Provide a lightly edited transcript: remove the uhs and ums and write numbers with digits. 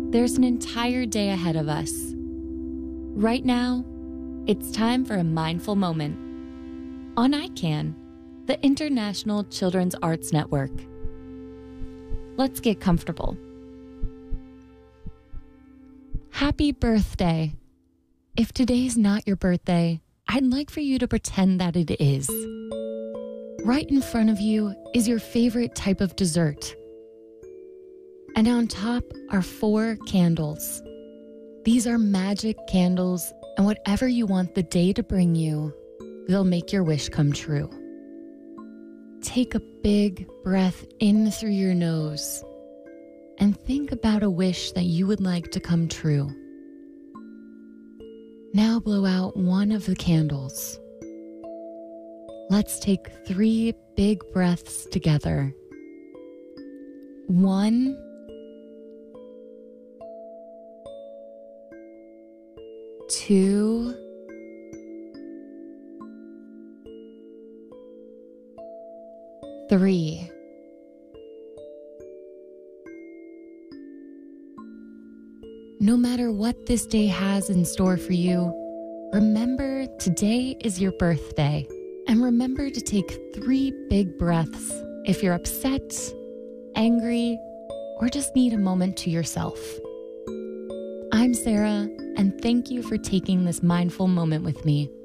there's an entire day ahead of us. Right now, it's time for a mindful moment on ICANN, the International Children's Arts Network. Let's get comfortable. Happy birthday. If today's not your birthday, I'd like for you to pretend that it is. Right in front of you is your favorite type of dessert. And on top are 4 candles. These are magic candles, and whatever you want the day to bring you, they'll make your wish come true. Take a big breath in through your nose and think about a wish that you would like to come true. Now blow out one of the candles. Let's take 3 big breaths together. 1, 2, 3. No matter what this day has in store for you, remember today is your birthday. And remember to take 3 big breaths if you're upset, angry, or just need a moment to yourself. I'm Sarah, and thank you for taking this mindful moment with me.